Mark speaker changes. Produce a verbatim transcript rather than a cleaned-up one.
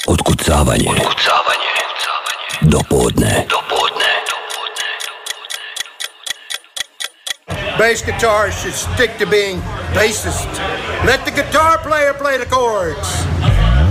Speaker 1: Otkucavanje. Otkucavanje. Do podne. Do podne.
Speaker 2: Bass guitarists should stick to being bassist. Let the guitar player play the chords.